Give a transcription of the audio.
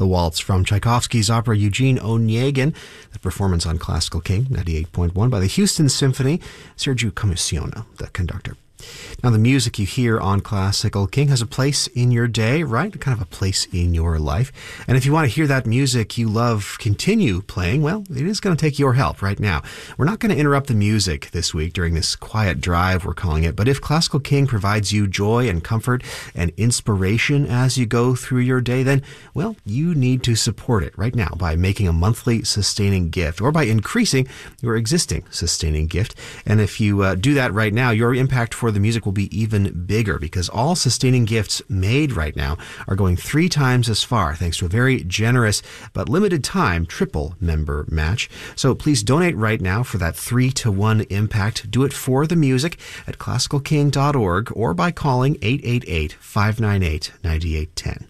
the waltz from Tchaikovsky's opera Eugene Onegin, the performance on Classical King 98.1 by the Houston Symphony, Sergiu Commissiona, the conductor. Now, the music you hear on Classical King has a place in your day, right? Kind of a place in your life. And if you want to hear that music you love continue playing, well, it is going to take your help right now. We're not going to interrupt the music this week during this quiet drive, we're calling it. But if Classical King provides you joy and comfort and inspiration as you go through your day, then, well, you need to support it right now by making a monthly sustaining gift or by increasing your existing sustaining gift. And if you do that right now, your impact for the music will be even bigger because all sustaining gifts made right now are going 3 times as far thanks to a very generous but limited time triple member match. So please donate right now for that 3-to-1 impact. Do it for the music at classicalking.org or by calling 888-598-9810.